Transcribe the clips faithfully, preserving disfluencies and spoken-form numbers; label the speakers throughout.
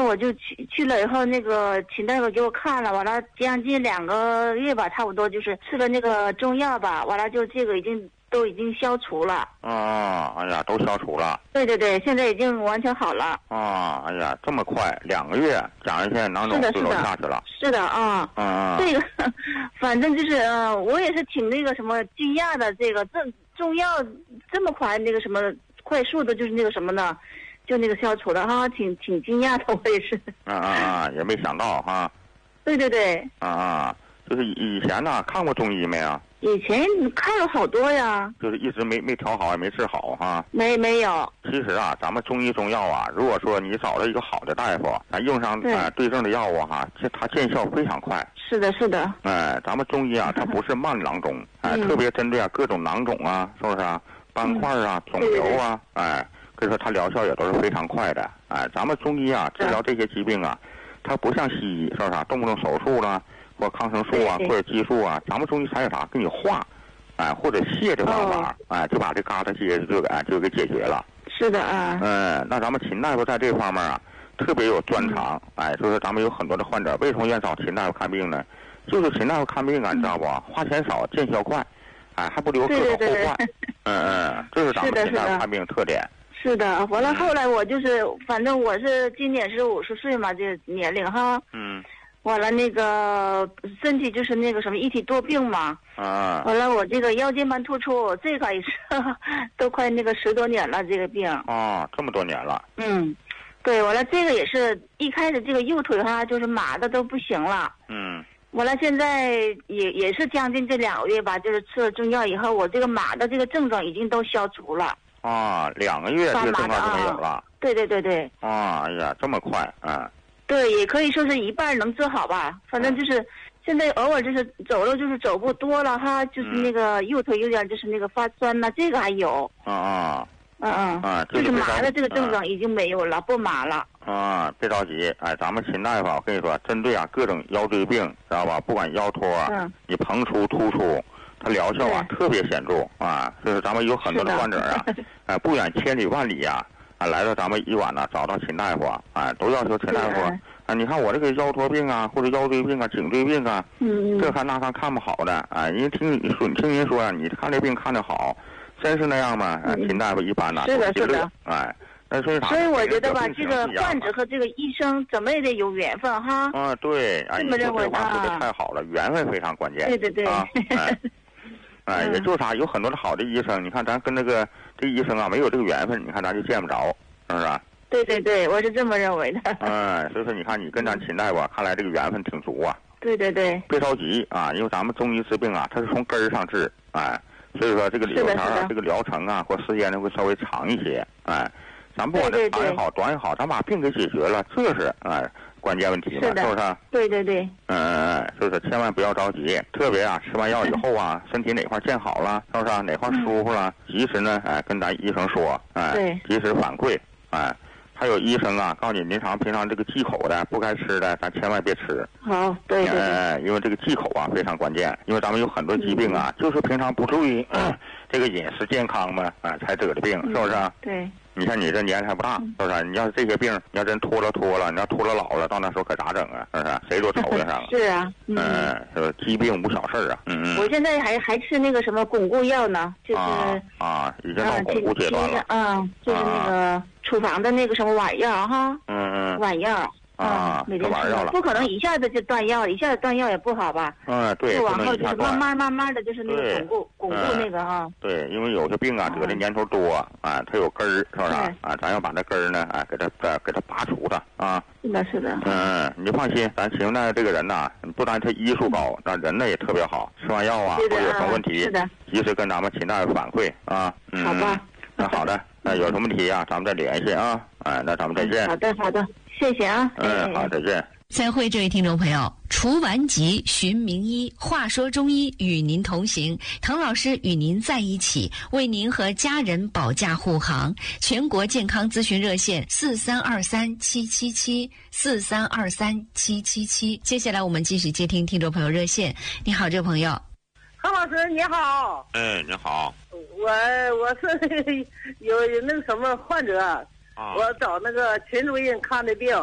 Speaker 1: 我就去去了以后，那个秦大夫给我看了，完了将近两个月吧，差不多就是吃了那个中药吧，完了就这个已经都已经消除了。
Speaker 2: 啊，哎呀，都消除了。
Speaker 1: 对对对，现在已经完全好了。
Speaker 2: 啊，哎呀，这么快，两个月，甲状腺囊肿就都下去了。
Speaker 1: 是的啊。
Speaker 2: 嗯嗯。
Speaker 1: 这个，反正就是呃，我也是挺那个什么惊讶的，这个这中药这么快，那个什么快速的，就是那个什么呢？就那个消除了哈，挺挺惊讶的，我也是。
Speaker 2: 啊啊啊！也没想到哈。
Speaker 1: 对对对。
Speaker 2: 啊啊，就是以前呢看过中医没啊？
Speaker 1: 以前看了好多呀。
Speaker 2: 就是一直没没调好，也没治好哈。
Speaker 1: 没没有。
Speaker 2: 其实啊，咱们中医中药啊，如果说你找到一个好的大夫，啊，用上对、呃、对症的药物哈，这它见效非常快。
Speaker 1: 是的，是的。
Speaker 2: 哎、呃，咱们中医啊，它不是慢囊肿，哎、呃嗯，特别针对啊各种囊肿啊，是不是啊？斑块啊，肿瘤啊，哎。所以说它疗效也都是非常快的，哎，咱们中医啊治疗这些疾病啊，它不像西医，是不是啊？动不动手术了，或抗生素啊，或者激素啊，咱们中医采取啥？给你化，哎，或者泻的方法，哦、哎，就把这疙瘩结就给就给解决了。
Speaker 1: 是的啊。
Speaker 2: 嗯，那咱们秦大夫在这方面啊特别有专长，嗯、哎，所以说咱们有很多的患者为什么愿意找秦大夫看病呢？就是秦大夫看病啊，你知道不？花钱少，见效快，哎，还不留各种后患。嗯嗯，这是咱们秦大夫看病的特点。
Speaker 1: 是的，完了后来我就是，反正我是今年是五十岁嘛，这个年龄哈。
Speaker 2: 嗯。
Speaker 1: 完了那个身体就是那个什么一体多病嘛。
Speaker 2: 啊。
Speaker 1: 完了我这个腰间盘突出，这个也是都快那个十多年了，这个病。
Speaker 2: 啊，这么多年了。
Speaker 1: 嗯，对，完了这个也是一开始这个右腿哈就是麻的都不行了。
Speaker 2: 嗯。
Speaker 1: 完了现在也也是将近这两个月吧，就是吃了中药以后，我这个麻的这个症状已经都消除了。
Speaker 2: 啊，两个月这个症状就没有了。
Speaker 1: 对对对对。
Speaker 2: 啊，哎呀，这么快啊！
Speaker 1: 对，也可以说是一半能治好吧。反正就是、嗯、现在偶尔就是走路就是走不多了哈，就是那个右腿有点就是那个发酸呐、啊，这个还有。
Speaker 2: 啊啊。
Speaker 1: 嗯嗯。
Speaker 2: 啊，
Speaker 1: 就是、就是麻的这个症状已经没有了，啊、不麻了。
Speaker 2: 啊，别着急，哎，咱们秦大夫我跟你说，针对啊各种腰椎病，知道吧？不管腰托啊，嗯、你膨出突出。它疗效啊特别显著啊，就是咱们有很多的患者啊，哎、呃，不远千里万里呀、啊，啊，来到咱们医馆呢，找到秦大夫啊，啊，都要求秦大夫啊，你看我这个腰托病啊，或者腰椎病啊、颈椎病啊，
Speaker 1: 嗯，
Speaker 2: 这看那看看不好的啊，因为听你说，听您说啊，你看这病看得好，真是那样吗？啊，秦大夫一般呢，
Speaker 1: 是的，是的，
Speaker 2: 哎。那所以啥？
Speaker 1: 所以我觉得吧，这个患者和这个医生怎么也得有缘分哈。
Speaker 2: 啊，对，哎，
Speaker 1: 这么认为的
Speaker 2: 啊，说的太好了，缘分非常关键。
Speaker 1: 对对对。
Speaker 2: 啊哎哎，也就是啥，有很多的好的医生，你看咱跟那个这个医生啊，没有这个缘分，你看咱就见不着，是不是？
Speaker 1: 对对对，我是这么认为的。
Speaker 2: 哎，所以说你看你跟咱秦大夫、啊，看来这个缘分挺足啊。
Speaker 1: 对对对。
Speaker 2: 别着急啊，因为咱们中医治病啊，它是从根儿上治，哎，所以说这个疗程啊，这个疗程啊或时间呢会稍微长一些，哎，咱不管这长也好，短也好，咱把病给解决了，这是哎。关键问题了， 是, 是不是？
Speaker 1: 对对对。
Speaker 2: 嗯嗯嗯，就是千万不要着急，特别啊，吃完药以后啊，身体哪块见好了，是不是？哪块舒服了，及时呢，哎，跟咱医生说，哎，
Speaker 1: 对，
Speaker 2: 及时反馈，哎，还有医生啊，告诉你，您常平常这个忌口的、不该吃的，咱千万别吃。
Speaker 1: 好，对对对。
Speaker 2: 哎，因为这个忌口啊非常关键，因为咱们有很多疾病啊，嗯、就是平常不注意、嗯、这个饮食健康嘛，啊、哎，才得的病，是不是？
Speaker 1: 对。
Speaker 2: 你看你这年还不大，是不是？你要是这些病，你要真拖了拖了，你要拖了老了，到那时候可咋整啊？是不是？谁都愁得上。
Speaker 1: 是啊，嗯，
Speaker 2: 是吧？疾病无小事啊。嗯嗯。
Speaker 1: 我现在还还吃那个什么巩固药呢，就是
Speaker 2: 啊，啊已经到巩固阶段了。
Speaker 1: 嗯，就是那个处方的那个什么丸药哈。
Speaker 2: 嗯嗯。
Speaker 1: 丸药。
Speaker 2: 啊，
Speaker 1: 每天吃了，不可能一下子就断药，一下子断药也不好吧？
Speaker 2: 嗯，对，
Speaker 1: 就往后就是慢慢慢慢的就是那个巩固巩固那个哈。
Speaker 2: 对，因为有些病啊得的年头多啊，它有根儿，是不是啊？咱要把那根儿呢，哎，给它给给它拔除它啊。
Speaker 1: 是的，是的。
Speaker 2: 嗯，你就放心，咱秦大夫这个人呐，不但他医术高，但人呢也特别好。吃完药啊，或者有什么问题，
Speaker 1: 是的，
Speaker 2: 及时跟咱们秦大夫反馈啊。嗯，
Speaker 1: 好吧。
Speaker 2: 那好的，那有什么问题啊，咱们再联系啊。哎，那咱们再见。
Speaker 1: 好的，好的。谢谢啊！
Speaker 2: 嗯，好，再见。
Speaker 3: 再会，这位听众朋友。除顽疾，寻名医。话说中医与您同行，滕老师与您在一起，为您和家人保驾护航。全国健康咨询热线四三二三七七七四三二三七七七。接下来我们继续接听听众朋友热线。你好，这位朋友。
Speaker 4: 滕老师你好。
Speaker 2: 哎，你好。
Speaker 4: 我我是有有那个什么患者。啊、我找那个秦主任看的病，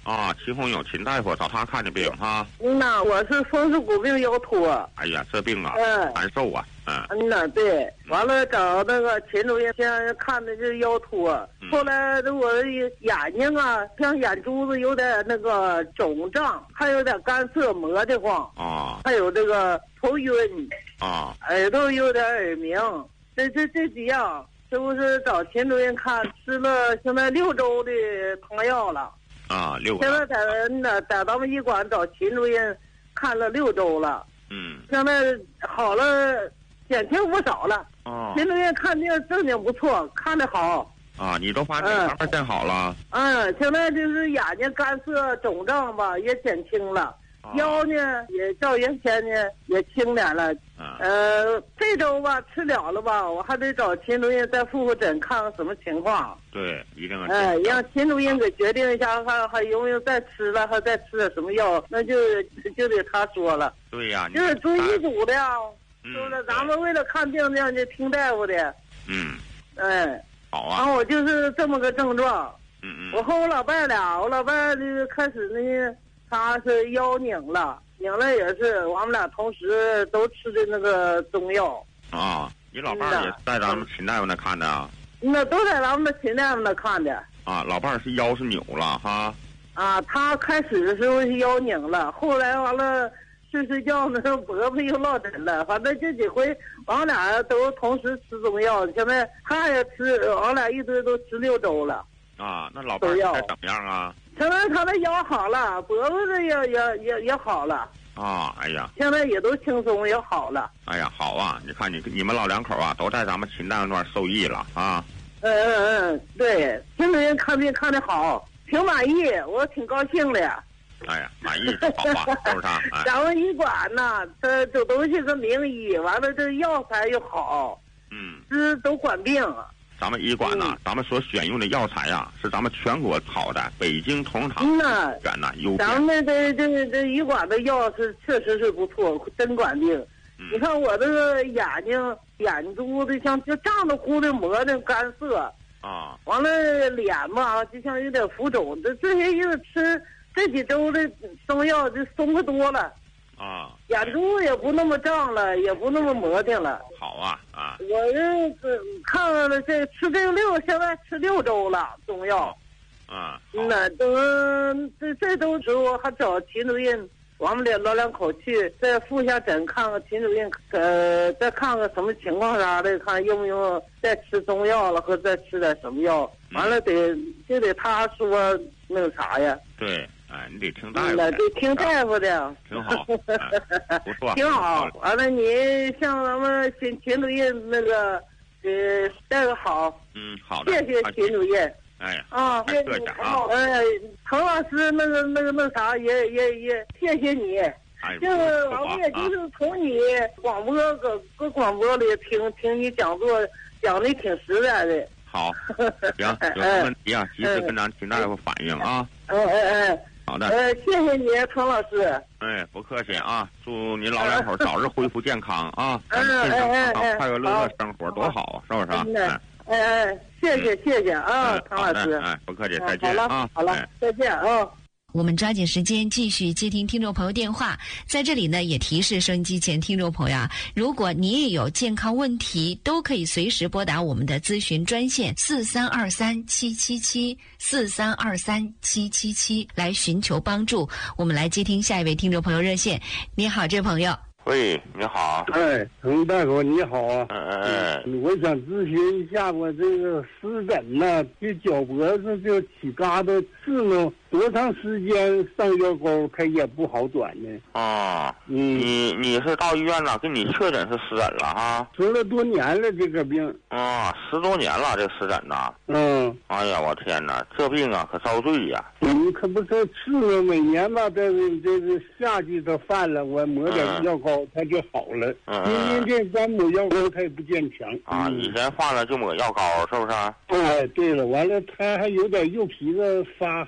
Speaker 2: 啊，秦红友秦大夫找他看的病哈。
Speaker 4: 嗯呐，我是风湿骨病腰托。
Speaker 2: 哎呀，这病啊，
Speaker 4: 嗯，
Speaker 2: 难受啊。嗯
Speaker 4: 嗯呐，对，完了找那个秦主任先看的就是腰托，
Speaker 2: 嗯、
Speaker 4: 后来我眼睛啊，像眼珠子有点那个肿胀，还有点干涩磨得慌
Speaker 2: 啊，
Speaker 4: 还有这个头晕
Speaker 2: 啊，
Speaker 4: 耳朵有点耳鸣，这这这几样，这不是找秦主任看，吃了现在六周的汤药了。
Speaker 2: 啊，六个。
Speaker 4: 现在在那在咱们医馆找秦主任看了六周了。
Speaker 2: 嗯。
Speaker 4: 现在好了，减轻不少了。
Speaker 2: 哦。
Speaker 4: 秦主任看病正经不错，看得好。
Speaker 2: 啊，你都发现哪方面好了？
Speaker 4: 嗯，现在就是眼睛干涩肿胀吧，也减轻了。哦、腰呢也较原先呢也轻点了。
Speaker 2: 啊。
Speaker 4: 呃，这周吧吃了了吧，我还得找秦主任再复复诊，看看什么情况。
Speaker 2: 对，一定要。
Speaker 4: 哎，让秦主任给决定一下，还还有没有再吃了，还再吃点什么药，那就就得他说了。
Speaker 2: 对呀，
Speaker 4: 就是遵医嘱的呀，
Speaker 2: 嗯、
Speaker 4: 是不是？咱们为了看病这样就听大夫的。
Speaker 2: 嗯。
Speaker 4: 哎。
Speaker 2: 好啊。
Speaker 4: 然后我就是这么个症状。
Speaker 2: 嗯嗯。
Speaker 4: 我和我老伴俩，我老伴就开始呢，他是腰拧了，拧了也是，我们俩同时都吃的那个中药。
Speaker 2: 啊，你老伴也在咱们秦大夫那看的啊？
Speaker 4: 那都在咱们的秦大夫那看的。
Speaker 2: 啊，老伴儿是腰是扭了哈。
Speaker 4: 啊，他开始的时候是腰拧了，后来完了睡睡觉呢，脖子又落枕了，反正这几回我俩都同时吃中药，现在他也吃，我俩一堆都吃六周了。
Speaker 2: 啊，那老伴儿现在怎么样啊？
Speaker 4: 现在他的腰好了，脖子也也也也好了。
Speaker 2: 啊，哎呀，
Speaker 4: 现在也都轻松也好了。
Speaker 2: 哎呀，好啊！你看你你们老两口啊，都在咱们秦大夫那儿受益了啊。
Speaker 4: 嗯嗯嗯，对，秦主任看病看得好，挺满意，我挺高兴的。
Speaker 2: 哎呀，满意就好啊，是不是啊？哎、
Speaker 4: 咱们医馆呐，这这都是个名医，完了这药材又好，
Speaker 2: 嗯，
Speaker 4: 这都管病。
Speaker 2: 咱们医馆呐、啊嗯，咱们所选用的药材呀、啊，是咱们全国好的，北京同仁堂选的优。
Speaker 4: 咱们这这这医馆的药是确实是不错，真管病。嗯、你看我这个眼睛眼珠子像就胀的乎的磨的干涩
Speaker 2: 啊，
Speaker 4: 完了脸吧就像有点浮肿，这这些日子吃这几周的中药就松快多了。
Speaker 2: 啊，
Speaker 4: 眼珠也不那么胀了，也不那么磨挺了。
Speaker 2: 好啊啊！
Speaker 4: 我这看了这吃这个六，现在吃六周了中药。
Speaker 2: 啊，
Speaker 4: 嗯呐，等这这周时候还找秦主任，我们俩老两口去再复一下诊，看看秦主任，呃，再看看什么情况啥的，看用不用再吃中药了，或再吃点什么药。完了得就得他说那个啥呀。
Speaker 2: 对。哎，你得听大夫的，
Speaker 4: 得听大夫的，
Speaker 2: 挺好，哎、不错，
Speaker 4: 挺好。完了，你像咱们秦秦主任那个，呃，大夫好，
Speaker 2: 嗯，好的，
Speaker 4: 谢谢秦主任。
Speaker 2: 哎呀，
Speaker 4: 啊，
Speaker 2: 谢谢啊。
Speaker 4: 呃，滕老师，那个那个那啥，也也也谢谢你。
Speaker 2: 哎，
Speaker 4: 这个我们也就是从你广播搁搁广播里听听你讲座，讲的挺实在的。
Speaker 2: 好，行，有什么问题啊，及时跟咱秦大夫反映啊。
Speaker 4: 哎哎哎。
Speaker 2: 好的，
Speaker 4: 呃，谢谢你，滕老师。
Speaker 2: 哎，不客气啊！祝您老两口早日恢复健康啊！
Speaker 4: 嗯
Speaker 2: 健健康康、快快乐乐生活多好，是不是？
Speaker 4: 哎哎哎，谢谢谢谢啊，滕老师。
Speaker 2: 哎，不客气，再见啊！
Speaker 4: 好了，再见啊。
Speaker 3: 我们抓紧时间继续接听听众朋友电话，在这里呢也提示收音机前听众朋友啊，如果你也有健康问题，都可以随时拨打我们的咨询专线四三二三七七七四三二三七七七来寻求帮助。我们来接听下一位听众朋友热线。你好，这位朋友。
Speaker 2: 喂，你好。
Speaker 5: 哎，滕大夫你好啊。
Speaker 2: 嗯嗯
Speaker 5: 嗯。我想咨询一下，我这个湿疹呐，这脚脖子就起疙瘩刺挠，多长时间上药膏它也不好转呢？
Speaker 2: 啊，
Speaker 5: 嗯，
Speaker 2: 你你是到医院了，给你确诊是湿疹了哈？
Speaker 5: 得了多年了这个病。
Speaker 2: 啊，十多年了这湿疹呐。
Speaker 5: 嗯。
Speaker 2: 哎呀，我天哪，这病啊可遭罪呀！
Speaker 5: 你可不是刺挠，每年吧，这个这个夏季都犯了，我抹点药膏。它就好了，因为这光抹药膏它也不见强
Speaker 2: 啊。以前犯了就抹药膏，是不是？
Speaker 5: 哎，对了，完了它还有点右皮子发黑，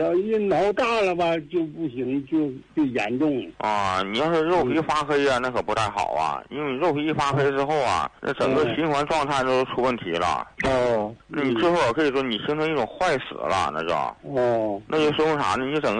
Speaker 5: 要一挠大了吧就不行，就就严重
Speaker 2: 啊。你要是肉皮发黑啊，那可不太好啊，因为你肉皮一发黑之后啊，那整个循环状态都出问题了。
Speaker 5: 哦，
Speaker 2: 那你最后可以说你形成一种坏死了，那就
Speaker 5: 哦，
Speaker 2: 那就说明啥呢？你整个